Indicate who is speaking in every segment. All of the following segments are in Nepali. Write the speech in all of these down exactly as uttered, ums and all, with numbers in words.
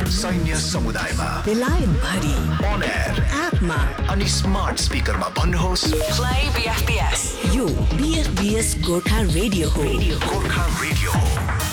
Speaker 1: सैन्य समुदायमा,
Speaker 2: बेलायत भरि,
Speaker 1: on air,
Speaker 2: एपमा
Speaker 1: अनि स्मार्ट स्पिकरमा भन्नुहोस्
Speaker 2: play B F B S। यो B F B S Gorkha radio हो।
Speaker 1: गोर्खा रेडियो हो।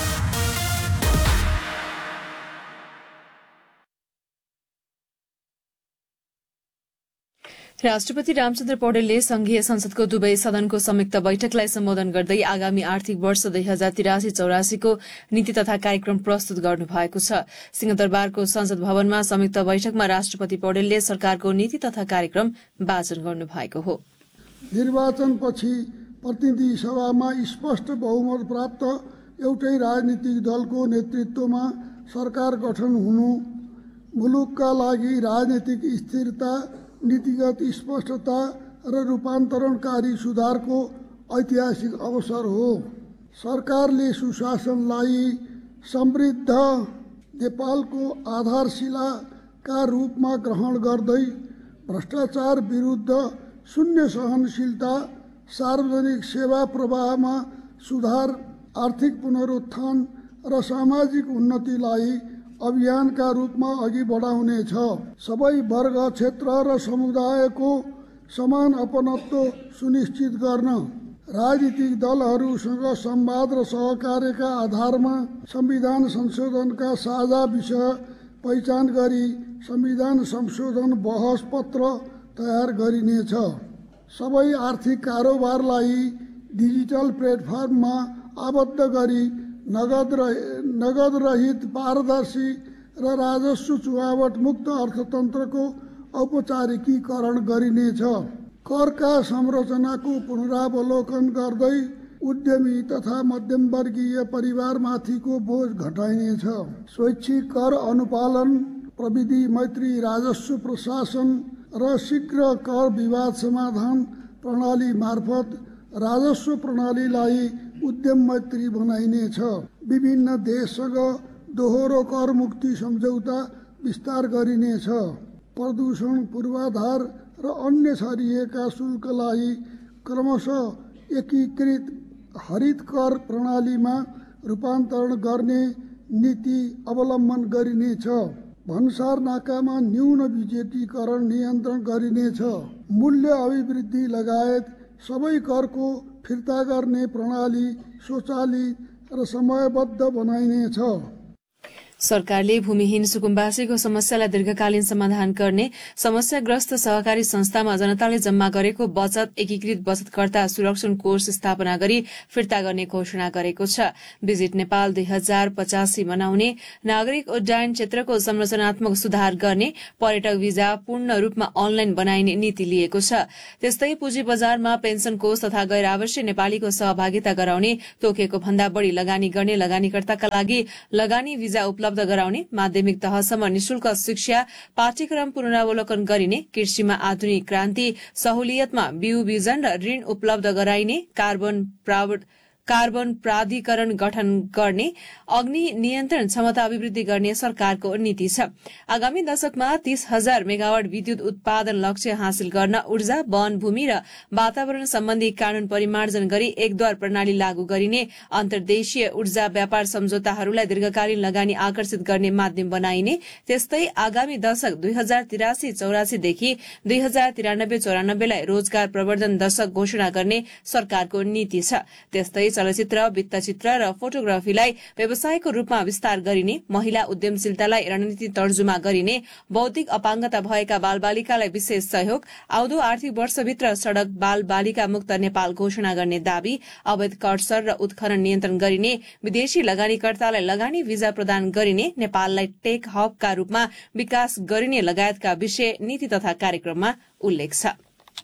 Speaker 3: राष्ट्रपति रामचन्द्र पौडेलले संघीय संसदको दुवै सदनको संयुक्त बैठकलाई सम्बोधन गर्दै आगामी आर्थिक वर्ष दुई हजार तिरासी चौरासीको नीति तथा कार्यक्रम प्रस्तुत गर्नु भएको छ। सिंहदरबारको संसद भवनमा संयुक्त बैठकमा राष्ट्रपति पौडेलले सरकारको नीति तथा कार्यक्रम वाचन गर्नु भएको हो।
Speaker 4: निर्वाचनपछि प्रतिनिधि सभामा स्पष्ट बहुमत प्राप्त एउटै राजनीतिक दलको नेतृत्वमा सरकार गठन हुनु मुलुकका लागि राजनीतिक स्थिरता, नीतिगत स्पष्टता र रूपान्तरणकारी सुधारको ऐतिहासिक अवसर हो। सरकारले सुशासनलाई समृद्ध नेपालको आधारशिलाका रूपमा ग्रहण गर्दै भ्रष्टाचार विरुद्ध शून्य सहनशीलता, सार्वजनिक सेवा प्रवाहमा सुधार, आर्थिक पुनरुत्थान र सामाजिक उन्नतिलाई अभियानका रूपमा अघि बढाउनेछ। सबै वर्ग, क्षेत्र र समुदायको समान अपनत्व सुनिश्चित गर्न राजनीतिक दलहरूसँग संवाद र सहकार्यका आधारमा संविधान संशोधनका साझा विषय पहिचान गरी संविधान संशोधन बहस पत्र तयार गरिनेछ। सबै आर्थिक कारोबारलाई डिजिटल प्लेटफर्ममा आबद्ध गरी नगद नगद रहित, पारदर्शी र राजस्व चुहावट मुक्त अर्थतन्त्रको औपचारिकीकरण गरिनेछ। करका संरचनाको पुनरावलोकन गर्दै उद्यमी तथा मध्यमवर्गीय परिवारमाथिको बोझ घटाइनेछ। स्वैच्छिक कर अनुपालन, प्रविधि मैत्री राजस्व प्रशासन र शीघ्र कर विवाद समाधान प्रणाली मार्फत राजस्व प्रणालीलाई उद्यम मैत्री बनाइनेछ। विभिन्न देशसँग दोहोरो कर मुक्ति सम्झौता विस्तार गरिनेछ। प्रदूषण पूर्वाधार र अन्य छरिएका शुल्कलाई क्रमशः एकीकृत हरित कर प्रणालीमा रूपान्तरण गर्ने नीति अवलम्बन गरिनेछ। भन्सार नाकामा न्यून विजेटीकरण नियन्त्रण गरिनेछ। मूल्य अभिवृद्धि लगायत सबै करको फिर्ता गर्ने प्रणाली स्वचालित र समयबद्ध बनाइनेछ।
Speaker 3: सरकारले भूमिहीन सुकुम्बासीको समस्यालाई दीर्घकालीन समाधान गर्ने, समस्याग्रस्त सहकारी संस्थामा जनताले जम्मा गरेको बचत एकीकृत बचतकर्ता सुरक्षण कोष स्थापना गरी फिर्ता गर्ने घोषणा गरेको छ। भिजिट नेपाल दुई हजार पचासी मनाउने, नागरिक उड्डयन क्षेत्रको संरचनात्मक सुधार गर्ने, पर्यटक भिजा पूर्ण रूपमा अनलाइन बनाइने नीति लिएको छ। त्यस्तै पुँजी बजारमा पेन्सन कोष तथा गैर आवश्यक नेपालीको सहभागिता गराउने, तोकेको भन्दा बढ़ी लगानी गर्ने लगानीकर्ताका लागि लगानी भिजा उपलब्ध गराउने, माध्यमिक तहसम्म निशुल्क शिक्षा पाठ्यक्रम पुनरावलोकन गरिने, कृषिमा आधुनिक क्रान्ति, सहुलियतमा बिउ बिजन र ऋण उपलब्ध गराइने, कार्बन प्रावट कार्बन प्राधिकरण गठन गर्ने, अग्नि नियन्त्रण क्षमता अभिवृद्धि गर्ने सरकारको नीति छ। आगामी दशकमा तीस हजार मेगावाट विद्युत उत्पादन लक्ष्य हासिल गर्न ऊर्जा, वन, भूमि र वातावरण सम्बन्धी कानून परिमार्जन गरी एकद्वार प्रणाली लागू गरिने, अन्तर्देशीय ऊर्जा व्यापार सम्झौताहरूलाई दीर्घकालीन लगानी आकर्षित गर्ने माध्यम बनाइने, त्यस्तै आगामी दशक दुई हजार तिरासी चौरासीदेखि दुई हजार तिरानब्बे चौरानब्बेलाई रोजगार प्रवर्धन दशक घोषणा गर्ने सरकारको नीति छ। त्यस्तै चलचित्र, वृत्तचित्र र फोटोग्राफीलाई व्यवसायको रूपमा विस्तार गरिने, महिला उद्यमशीलतालाई रणनीति तर्जुमा गरिने, बौद्धिक अपाङ्गता भएका बालबालिकालाई विशेष सहयोग, आउँदो आर्थिक वर्षभित्र सड़क बाल बालिका मुक्त नेपाल घोषणा गर्ने दावी, अवैध कर्सर र उत्खनन नियन्त्रण गरिने, विदेशी लगानीकर्तालाई लगानी भिजा प्रदान गरिने, नेपाललाई टेक हबका रूपमा विकास गरिने लगायतका विषय नीति तथा कार्यक्रममा उल्लेख छ।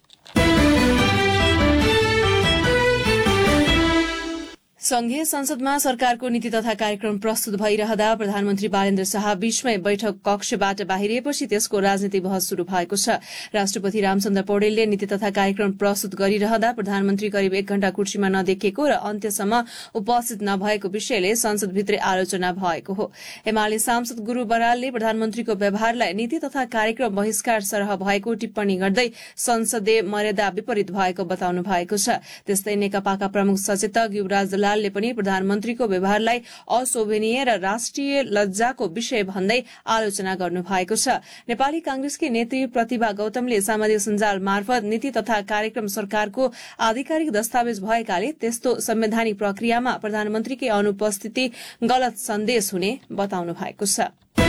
Speaker 3: संघीय संसदमा सरकारको नीति तथा कार्यक्रम प्रस्तुत भइरहँदा प्रधानमन्त्री बालेन्द्र शाह बीचमै बैठक कक्षबाट बाहिरिएपछि त्यसको राजनीतिक बहस शुरू भएको छ। राष्ट्रपति रामचन्द्र पौडेलले नीति तथा कार्यक्रम प्रस्तुत गरिरहँदा प्रधानमन्त्री करिब एक घण्टा कुर्सीमा नदेखिएको र अन्त्यसम्म उपस्थित नभएको विषयले संसदभित्रै आलोचना भएको हो। एमाले सांसद गुरू बरालले प्रधानमन्त्रीको व्यवहारलाई नीति तथा कार्यक्रम बहिष्कार सरह भएको टिप्पणी गर्दै संसदीय मर्यादा विपरीत भएको बताउनु भएको छ। त्यस्तै नेकपाका प्रमुख सचेतक युवराज दुलालले पनि प्रधानमन्त्रीको व्यवहारलाई अशोभनीय र राष्ट्रिय लज्जाको विषय भन्दै आलोचना गर्नु भएको छ। नेपाली कांग्रेसकी नेत्री प्रतिभा गौतमले सामाजिक सञ्जाल मार्फत नीति तथा कार्यक्रम सरकारको आधिकारिक दस्तावेज भएकाले त्यस्तो संवैधानिक प्रक्रियामा प्रधानमन्त्रीकै अनुपस्थिति गलत सन्देश हुने बताउनु भएको छ।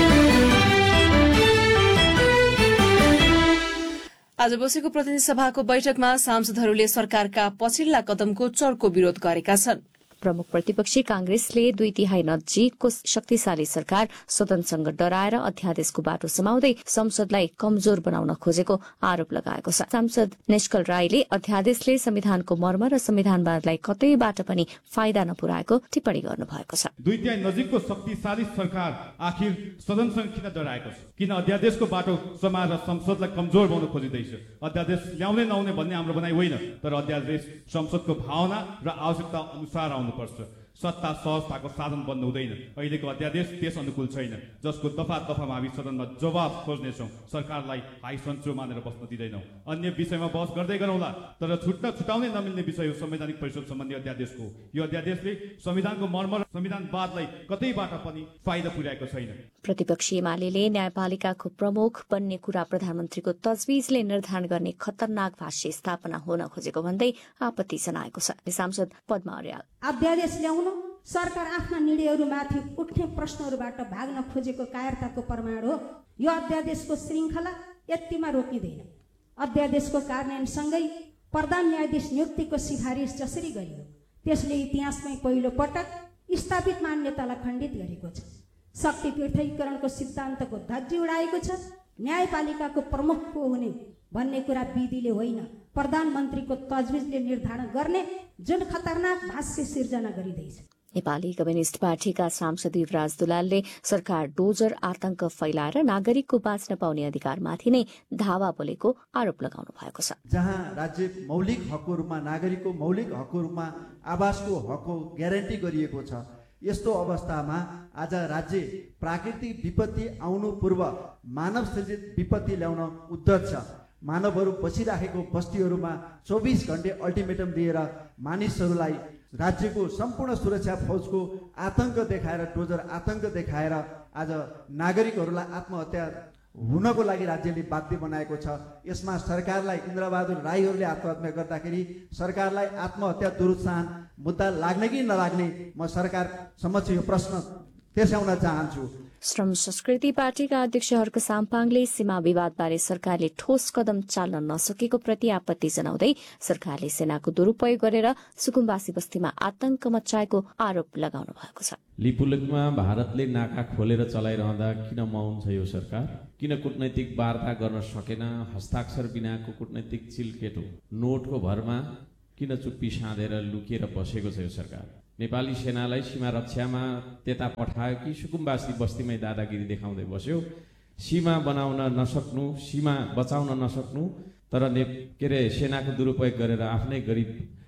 Speaker 3: आज बसेको प्रतिनिधि सभाको बैठकमा सांसदहरूले सरकारका पछिल्ला कदमको चर्को विरोध गरेका छन्।
Speaker 5: प्रमुख प्रतिपक्षी कांग्रेसले दुई तिहाई नजिकको शक्तिशाली सरकार सदनसँग डराएर अध्यादेशको बाटो समाउँदै संसदलाई कमजोर बनाउन खोजेको आरोप लगाएको छ। सांसद निष्कल राईले अध्यादेशले संविधानको मर्म र संविधानवादलाई कतैबाट पनि फाइदा नपुर्याएको टिप्पणी गर्नुभएको छ।
Speaker 6: दुई तिहाई नजिकको शक्तिशाली सरकार आखिर सदनसँग किन डराएको छ? किन अध्यादेशको बाटो समाएर संसदलाई कमजोर बनाउन खोजिँदैछ? अध्यादेश ल्याउने नआउने भन्ने हाम्रो भनाइ होइन, तर अध्यादेश संसदको भावना र आवश्यकता अनुसार आउनु पर्छ। सत्ता सहजताको साधन बन्नु हुँदैन। अहिलेको अध्यादेश त्यस अनुकूल छैन, जसको दफा दफामा हामी सदनमा जवाब खोज्नेछौँ। सरकारलाई हाई सन्चो मानेर बस्न दिँदैनौँ। अन्य विषयमा बहस गर्दै गरौँला, तर छुट्न छुटाउनै नमिल्ने विषय हो संवैधानिक परिषद सम्बन्धी अध्यादेशको। यो अध्यादेशले संविधानको मर्म र संविधानवादलाई कतैबाट पनि फाइदा पुर्याएको छैन।
Speaker 5: प्रतिपक्षी एमालेले न्यायपालिकाको प्रमुख बन्ने कुरा प्रधानमन्त्रीको तजविजले निर्धारण गर्ने खतरनाक भाष्य स्थापना हुन खोजेको भन्दै आपत्ति जनाएको छ। सांसद पद्मा अर्याल,
Speaker 7: अध्यादेश ल्याउन सरकार आफ्ना निर्णयहरूमाथि उठ्ने प्रश्नहरूबाट भाग्न खोजेको कायरताको प्रमाण हो। यो अध्यादेशको श्रृङ्खला यतिमा रोकिँदैन। अध्यादेशको कार्यान्वयनसँगै प्रधान न्यायाधीश नियुक्तिको सिफारिस जसरी गरियो त्यसले इतिहासमै पहिलो पटक स्थापित मान्यतालाई खण्डित गरेको छ। शक्ति पृथकीकरणको सिद्धान्तको धज्जी उडाएको छ। न्यायपालिकाको प्रमुख को हुने भन्ने कुरा विधिले होइन, प्रधानमन्त्रीको तजविजले निर्धारण गर्ने जुन खतरनाक भाष्य सिर्जना गरिँदैछ।
Speaker 5: नेपाली कम्युनिस्ट पार्टीका सांसद युवराज दुलालले सरकार डोजर आतंक फैलाएर नागरिकको बाँच्न पाउने अधिकारमाथि नै धावा बोलेको आरोप लगाउनु भएको छ।
Speaker 8: जहाँ राज्य मौलिक हकहरूमा, नागरिकको मौलिक हकहरूमा आवासको हकको ग्यारेन्टी गरिएको छ, यस्तो अवस्थामा आज राज्य प्राकृतिक विपत्ति आउनु पूर्व मानव सृजित विपत्ति ल्याउन उद्धत छ। मानवहरू बसिराखेको बस्तीहरूमा चौबिस घण्टे अल्टिमेटम दिएर मानिसहरूलाई राज्यको सम्पूर्ण सुरक्षा फौजको आतंक देखाएर, डोजर आतंक देखाएर आज नागरिकहरूलाई आत्महत्या हुनको लागि राज्यले बाध्य बनाएको छ। यसमा सरकारलाई, इन्द्रबहादुर राईहरूले आत्महत्या गर्दाखेरि सरकारलाई आत्महत्या दुरुत्साहन मुद्दा लाग्ने कि नलाग्ने म सरकार समक्ष यो प्रश्न तेर्स्याउन चाहन्छु।
Speaker 5: श्रम संस्कृति पार्टीका अध्यक्ष हर्क साम्पाङले सीमा विवादबारे सरकारले ठोस कदम चाल्न नसकेको प्रति आपत्ति जनाउँदै सरकारले सेनाको दुरूपयोग गरेर सुकुम्बासी बस्तीमा आतंक मच्चाएको आरोप लगाउनु भएको छ।
Speaker 9: लिपुलेकमा भारतले नाका खोलेर चलाइरहँदा किन मौन छ यो सरकार? किन कूटनैतिक वार्ता गर्न सकेन? हस्ताक्षर बिनाको कूटनैतिक चिलकेटो नोटको भरमा किन चुप्पी साँधेर लुकिएर बसेको छ यो सरकार? नेपाली सेनालाई सीमा रक्षामा त्यता पठायो कि सुकुम्बासी बस्तीमै दादागिरी देखाउँदै बस्यो? सीमा बनाउन नसक्नु, सीमा बचाउन नसक्नु, तर ने के अरे सेनाको दुरुपयोग गरेर आफ्नै गरिब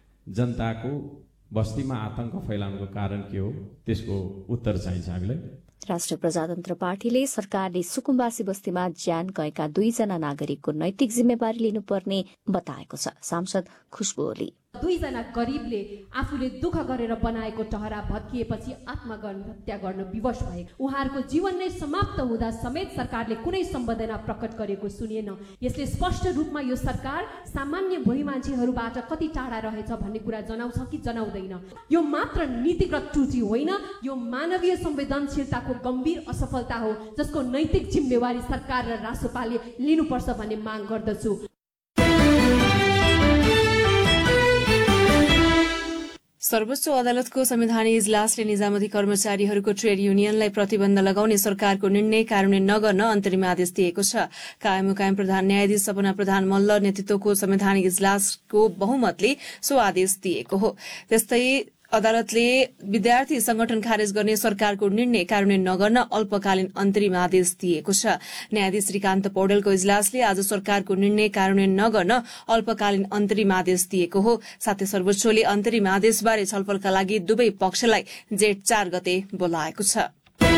Speaker 9: जनताको बस्तीमा आतंक फैलाउनुको कारण के हो? त्यसको उत्तर चाहिन्छ हामीलाई।
Speaker 5: राष्ट्रिय प्रजातन्त्र पार्टीले सरकारले सुकुम्बासी बस्तीमा ज्यान गएका दुईजना नागरिकको नैतिक जिम्मेवारी लिनुपर्ने बताएको छ। सांसद खुशबु ओली,
Speaker 10: दुईजना गरीबले आफूले दुःख गरेर बनाएको टहरा भत्किएपछि आत्महत्या गर्न विवश भए। उहाँहरूको जीवन नै समाप्त हुँदा समेत सरकारले कुनै सम्वेदना प्रकट गरेको सुनिएन। यसले स्पष्ट रूपमा यो सरकार सामान्य भोइ मान्छेहरूबाट कति टाढा रहेछ भन्ने कुरा जनाउँछ कि जनाउँदैन। यो मात्र नीतिगत त्रुटि होइन, यो मानवीय संवेदनशीलताको गम्भीर असफलता हो, जसको नैतिक जिम्मेवारी सरकार र रासोपाले लिनुपर्छ भन्ने माग गर्दछु।
Speaker 3: सर्वोच्च अदालतको संवैधानिक इजलासले निजामती कर्मचारीहरूको ट्रेड युनियनलाई प्रतिबन्ध लगाउने सरकारको निर्णय कार्यान्वयन नगर्न अन्तरिम आदेश दिएको छ। कायम मुकायम प्रधान न्यायाधीश सपना प्रधान मल्ल नेतृत्वको संवैधानिक इजलासको बहुमतले सो आदेश दिएको हो। त्यस्तै अदालतले विद्यार्थी संगठन खारेज गर्ने सरकारको निर्णय कार्यान्वयन नगर्न अल्पकालीन अन्तरिम आदेश दिएको छ। न्यायाधीश श्रीकान्त पौडेलको इजलासले आज सरकारको निर्णय कार्यान्वयन नगर्न अल्पकालीन अन्तरिम आदेश दिएको हो। साथै सर्वोच्चले अन्तरिम आदेशबारे छलफलका लागि दुवै पक्षलाई जेठ चार गते बोलाएको छ।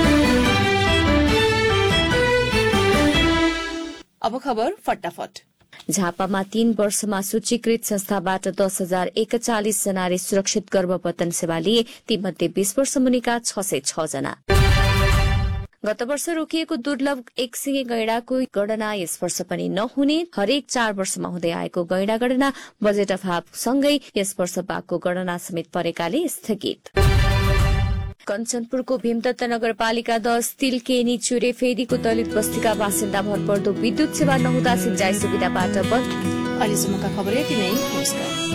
Speaker 3: अब खबर फटाफट।
Speaker 5: झापामा तीन वर्षमा सूचीकृत संस्थाबाट दस हजार एकचालिस जनाले सुरक्षित गर्भपतन सेवा लिए, तीमध्ये बीस वर्ष मुनिका छ सय छ जना। गत वर्ष रोकिएको दुर्लभ एकसिङे गैंडाको गणना यस वर्ष पनि नहुने, हरेक चार वर्षमा हुँदै आएको गैंडा गणना बजेट अभावसँगै यस वर्ष बाघको गणना समेत परेकाले स्थगित। कञ्चनपुरको भीमदत्त नगरपालिका दस तिलकेनी चुरे फेदीको दलित बस्तीका बासिन्दा भरपर्दो विद्युत सेवा नहुँदा सिंचाई सुविधाबाट बन्द।
Speaker 3: अहिलेसम्मका खबर यति नै। नमस्कार।